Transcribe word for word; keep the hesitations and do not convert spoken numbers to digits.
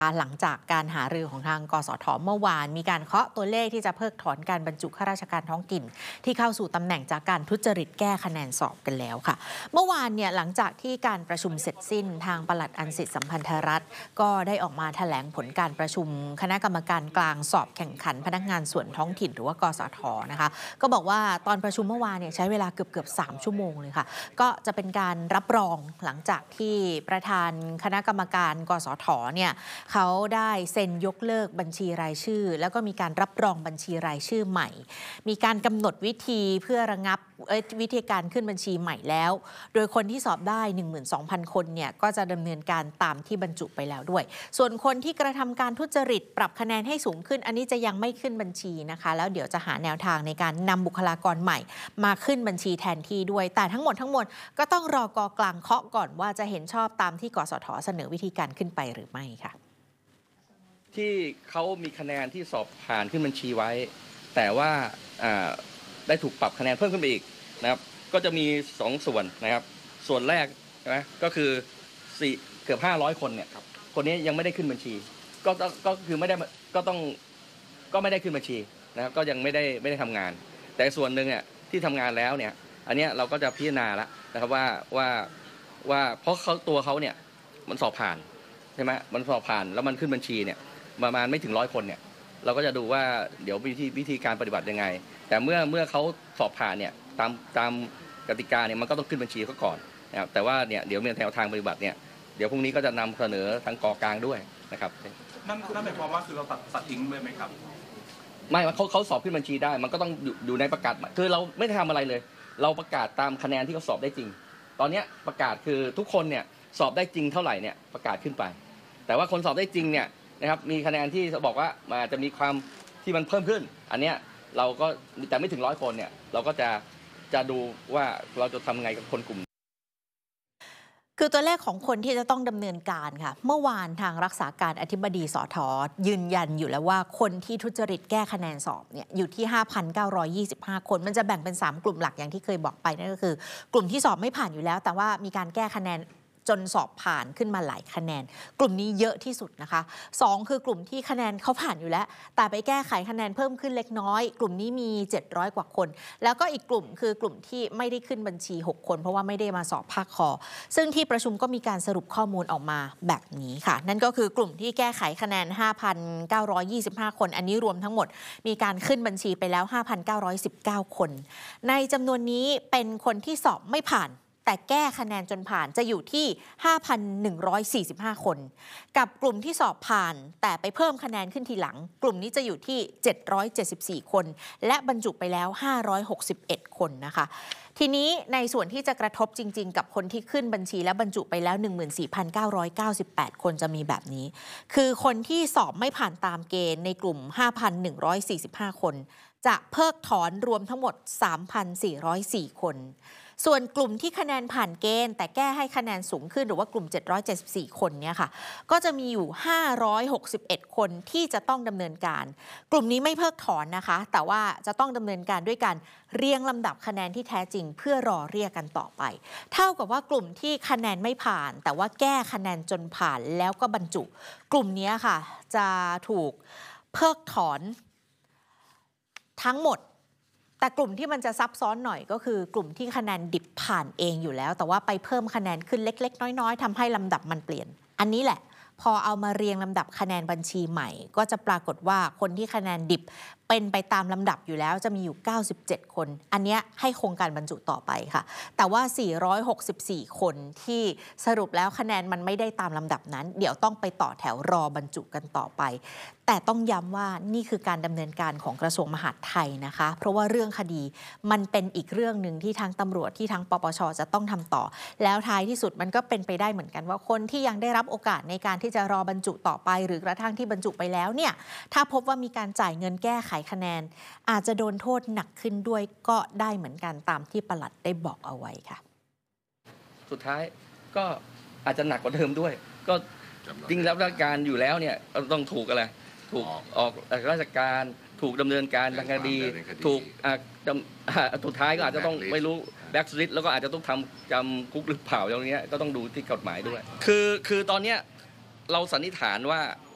หลังจากการหารือของทางกสทเมื่อวานมีการเคาะตัวเลขที่จะเพิกถอนการบรรจุข้าราชการท้องถิ่นที่เข้าสู่ตำแหน่งจากการทุจริตแก้คะแนนสอบกันแล้วค่ะเมื่อวานเนี่ยหลังจากที่การประชุมเสร็จสิ้นทางปลัดอันสิทธิสัมพันธรัฐก็ได้ออกมาแถลงผลการประชุมคณะกรรมการกลางสอบแข่งขันพนักงานส่วนท้องถิ่นหรือว่ากสทนะคะก็บอกว่าตอนประชุมเมื่อวานเนี่ยใช้เวลาเกือบเกือบสามชั่วโมงเลยค่ะก็จะเป็นการรับรองหลังจากที่ประธานคณะกรรมการกสทเนี่ยเขาได้เซ็นยกเลิกบัญชีรายชื่อแล้วก็มีการรับรองบัญชีรายชื่อใหม่มีการกำหนดวิธีเพื่อระงับวิธีการขึ้นบัญชีใหม่แล้วโดยคนที่สอบได้ หนึ่งหมื่นสองพัน คนเนี่ยก็จะดำเนินการตามที่บรรจุไปแล้วด้วยส่วนคนที่กระทำการทุจริตปรับคะแนนให้สูงขึ้นอันนี้จะยังไม่ขึ้นบัญชีนะคะแล้วเดี๋ยวจะหาแนวทางในการนำบุคลากรใหม่มาขึ้นบัญชีแทนที่ด้วยแต่ทั้งหมดทั้งมวลก็ต้องรอกกลางเคาะก่อนว่าจะเห็นชอบตามที่กสทเสนอวิธีการขึ้นไปหรือไม่ค่ะที่เขามีคะแนนที่สอบผ่านขึ้นบัญชีไว้แต่ว่าได้ถูกปรับคะแนนเพิ่มขึ้นไปอีกนะครับก็จะมีสองส่วนนะครับส่วนแรกนะก็คือสี่เกือบห้าร้อยคนเนี่ยคนนี้ยังไม่ได้ขึ้นบัญชีก็ก็คือไม่ได้ก็ต้องก็ไม่ได้ขึ้นบัญชีนะครับก็ยังไม่ได้ไม่ได้ทำงานแต่ส่วนหนึ่งเนี่ยที่ทำงานแล้วเนี่ยอันนี้เราก็จะพิจารณาแล้วนะครับว่าว่าว่าเพราะเขาตัวเขาเนี่ยมันสอบผ่านใช่ไหมมันสอบผ่านแล้วมันขึ้นบัญชีเนี่ยประมาณไม่ถึงร้อยคนเนี่ยเราก็จะดูว่าเดี๋ยววิธีวิธีการปฏิบัติยังไงแต่เมื่อเมื่อเขาสอบผ่านเนี่ยตามตามกติกาเนี่ยมันก็ต้องขึ้นบัญชีเขาก่อนนะครับแต่ว่าเนี่ยเดี๋ยวมีแนวทางปฏิบัติเนี่ยเดี๋ยวพรุ่งนี้ก็จะนำเสนอทางกกลางด้วยนะครับนั่นนั่นหมายความว่าคือเราตัดตัดทิ้งเลยไหมครับไม่เขาเขาสอบขึ้นบัญชีได้มันก็ต้องอยู่ในประกาศคือเราไม่ได้ทำอะไรเลยเราประกาศตามคะแนนที่เขาสอบได้จริงตอนนี้ประกาศคือทุกคนเนี่ยสอบได้จริงเท่าไหร่เนี่ยประกาศขึ้นไปแต่ว่าคนสอบได้จริงเนี่ยนะครับมีคะแนนที่บอกว่ามันจะมีความที่มันเพิ่มขึ้นอันเนี้ยเราก็แต่ไม่ถึงร้อยคนเนี่ยเราก็จะจะดูว่าเราจะทำไงกับคนกลุ่มคือตัวเลขของคนที่จะต้องดำเนินการค่ะเมื่อวานทางรักษาการอธิบดีสทยืนยันอยู่แล้วว่าคนที่ทุจริตแก้คะแนนสอบเนี่ยอยู่ที่ ห้าพันเก้าร้อยยี่สิบห้า คนมันจะแบ่งเป็นสามกลุ่มหลักอย่างที่เคยบอกไปนั่นก็คือกลุ่มที่สอบไม่ผ่านอยู่แล้วแต่ว่ามีการแก้คะแนนจนสอบผ่านขึ้นมาหลายคะแนนกลุ่มนี้เยอะที่สุดนะคะสองคือกลุ่มที่คะแนนเขาผ่านอยู่แล้วแต่ไปแก้ไขคะแนนเพิ่มขึ้นเล็กน้อยกลุ่มนี้มีเจ็ดร้อยกว่าคนแล้วก็อีกกลุ่มคือกลุ่มที่ไม่ได้ขึ้นบัญชีหกคนเพราะว่าไม่ได้มาสอบภาคคอซึ่งที่ประชุมก็มีการสรุปข้อมูลออกมาแบบนี้ค่ะนั่นก็คือกลุ่มที่แก้ไขคะแนน ห้าพันเก้าร้อยยี่สิบห้า คนอันนี้รวมทั้งหมดมีการขึ้นบัญชีไปแล้ว ห้าพันเก้าร้อยสิบเก้า คนในจำนวนนี้เป็นคนที่สอบไม่ผ่านแต่แก้คะแนนจนผ่านจะอยู่ที่ ห้าพันหนึ่งร้อยสี่สิบห้า คนกับกลุ่มที่สอบผ่านแต่ไปเพิ่มคะแนนขึ้นทีหลังกลุ่มนี้จะอยู่ที่เจ็ดร้อยเจ็ดสิบสี่คนและบรรจุไปแล้วห้าร้อยหกสิบเอ็ดคนนะคะทีนี้ในส่วนที่จะกระทบจริงๆกับคนที่ขึ้นบัญชีและบรรจุไปแล้ว หนึ่งหมื่นสี่พันเก้าร้อยเก้าสิบแปด คนจะมีแบบนี้คือคนที่สอบไม่ผ่านตามเกณฑ์ในกลุ่ม ห้าพันหนึ่งร้อยสี่สิบห้า คนจะเพิกถอนรวมทั้งหมด สามพันสี่ร้อยสี่ คนส่วนกลุ่มที่คะแนนผ่านเกณฑ์แต่แก้ให้คะแนนสูงขึ้นหรือว่ากลุ่มเจ็ดร้อยเจ็ดสิบสี่คนเนี่ยค่ะก็จะมีอยู่ห้าร้อยหกสิบเอ็ดคนที่จะต้องดำเนินการกลุ่มนี้ไม่เพิกถอนนะคะแต่ว่าจะต้องดำเนินการด้วยการเรียงลำดับคะแนนที่แท้จริงเพื่อรอเรียกกันต่อไปเท่ากับว่ากลุ่มที่คะแนนไม่ผ่านแต่ว่าแก้คะแนนจนผ่านแล้วก็บรรจุกลุ่มนี้ค่ะจะถูกเพิกถอนทั้งหมดแต่กลุ่มที่มันจะซับซ้อนหน่อยก็คือกลุ่มที่คะแนนดิบผ่านเองอยู่แล้วแต่ว่าไปเพิ่มคะแนนขึ้นเล็กๆน้อยๆทำให้ลำดับมันเปลี่ยนอันนี้แหละพอเอามาเรียงลำดับคะแนนบัญชีใหม่ก็จะปรากฏว่าคนที่คะแนนดิบเป็นไปตามลำดับอยู่แล้วจะมีอยู่เก้าสิบเจ็ดคนอันนี้ให้โครงการบรรจุต่อไปค่ะแต่ว่าสี่ร้อยหกสิบสี่คนที่สรุปแล้วคะแนนมันไม่ได้ตามลำดับนั้นเดี๋ยวต้องไปต่อแถวรอบรรจุกันต่อไปแต่ต้องย้ำว่านี่คือการดำเนินการของกระทรวงมหาดไทยนะคะเพราะว่าเรื่องคดีมันเป็นอีกเรื่องหนึ่งที่ทางตำรวจที่ทางปปช.จะต้องทำต่อแล้วท้ายที่สุดมันก็เป็นไปได้เหมือนกันว่าคนที่ยังได้รับโอกาสในการที่จะรอบรรจุต่อไปหรือกระทั่งที่บรรจุไปแล้วเนี่ยถ้าพบว่ามีการจ่ายเงินแก้ไขคะแนนอาจจะโดนโทษหนักขึ้นด้วยก็ได้เหมือนกันตามที่ปลัดได้บอกเอาไว้ค่ะสุดท้ายก็อาจจะหนักกว่าเดิมด้วยก็จริงแล้วราชการอยู่แล้วเนี่ยต้องถูกอะไรถูกออกราชการถูกดำเนินการทางคดีถูกสุดท้ายก็อาจจะต้องไม่รู้แบ็กลิสต์แล้วก็อาจจะต้องทำจำคุกหรือเปล่าอย่างเงี้ยก็ต้องดูที่กฎหมายด้วยคือคือตอนเนี้ยเราสันนิษฐานว่า